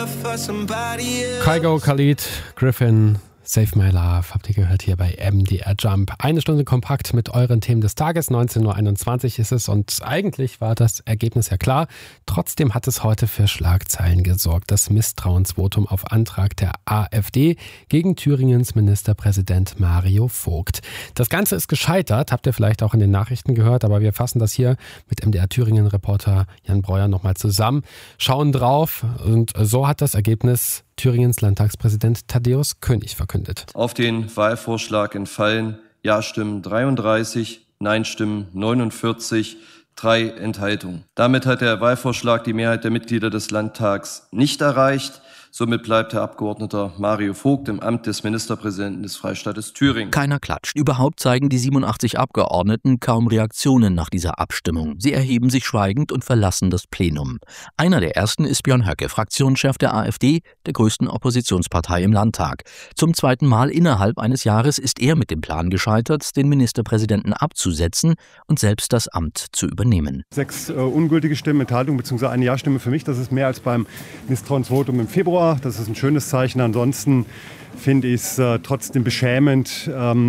Kygo, Khalid, Griffin, Save My Love, habt ihr gehört hier bei MDR Jump. 1 Stunde kompakt mit euren Themen des Tages, 19.21 Uhr ist es und eigentlich war das Ergebnis ja klar. Trotzdem hat es heute für Schlagzeilen gesorgt. Das Misstrauensvotum auf Antrag der AfD gegen Thüringens Ministerpräsident Mario Vogt. Das Ganze ist gescheitert, habt ihr vielleicht auch in den Nachrichten gehört, aber wir fassen das hier mit MDR Thüringen-Reporter Jan Breuer nochmal zusammen, schauen drauf und so hat das Ergebnis Thüringens Landtagspräsident Thaddäus König verkündet. Auf den Wahlvorschlag entfallen Ja-Stimmen 33, Nein-Stimmen 49, 3 Enthaltungen. Damit hat der Wahlvorschlag die Mehrheit der Mitglieder des Landtags nicht erreicht. Somit bleibt Herr Abgeordneter Mario Vogt im Amt des Ministerpräsidenten des Freistaates Thüringen. Keiner klatscht. Überhaupt zeigen die 87 Abgeordneten kaum Reaktionen nach dieser Abstimmung. Sie erheben sich schweigend und verlassen das Plenum. Einer der ersten ist Björn Höcke, Fraktionschef der AfD, der größten Oppositionspartei im Landtag. Zum zweiten Mal innerhalb eines Jahres ist er mit dem Plan gescheitert, den Ministerpräsidenten abzusetzen und selbst das Amt zu übernehmen. 6 ungültige Stimmen, Enthaltung bzw. eine Ja-Stimme für mich. Das ist mehr als beim Misstrauensvotum im Februar. Das ist ein schönes Zeichen. Ansonsten finde ich es trotzdem beschämend,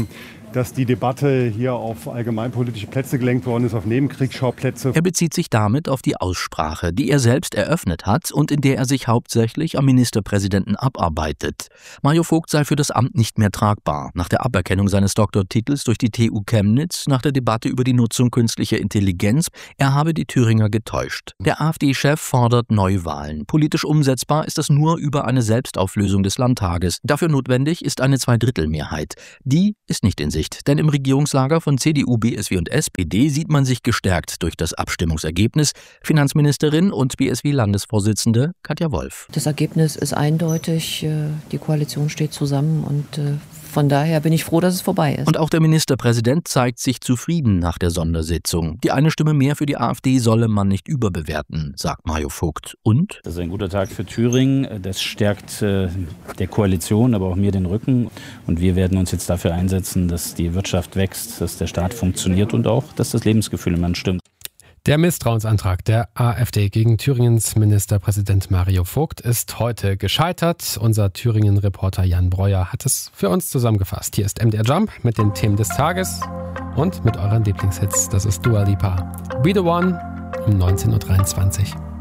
dass die Debatte hier auf allgemeinpolitische Plätze gelenkt worden ist, auf Nebenkriegsschauplätze. Er bezieht sich damit auf die Aussprache, die er selbst eröffnet hat und in der er sich hauptsächlich am Ministerpräsidenten abarbeitet. Mario Vogt sei für das Amt nicht mehr tragbar. Nach der Aberkennung seines Doktortitels durch die TU Chemnitz, nach der Debatte über die Nutzung künstlicher Intelligenz, er habe die Thüringer getäuscht. Der AfD-Chef fordert Neuwahlen. Politisch umsetzbar ist das nur über eine Selbstauflösung des Landtages. Dafür notwendig ist eine Zweidrittelmehrheit. Die ist nicht in Sicht. Denn im Regierungslager von CDU, BSW und SPD sieht man sich gestärkt durch das Abstimmungsergebnis. Finanzministerin und BSW-Landesvorsitzende Katja Wolf. Das Ergebnis ist eindeutig. Die Koalition steht zusammen und von daher bin ich froh, dass es vorbei ist. Und auch der Ministerpräsident zeigt sich zufrieden nach der Sondersitzung. Die eine Stimme mehr für die AfD solle man nicht überbewerten, sagt Mario Vogt. Und? Das ist ein guter Tag für Thüringen. Das stärkt der Koalition, aber auch mir den Rücken. Und wir werden uns jetzt dafür einsetzen, dass die Wirtschaft wächst, dass der Staat funktioniert und auch, dass das Lebensgefühl im Land stimmt. Der Misstrauensantrag der AfD gegen Thüringens Ministerpräsident Mario Vogt ist heute gescheitert. Unser Thüringen-Reporter Jan Breuer hat es für uns zusammengefasst. Hier ist MDR Jump mit den Themen des Tages und mit euren Lieblingshits. Das ist Dua Lipa. Be the One um 19.23 Uhr.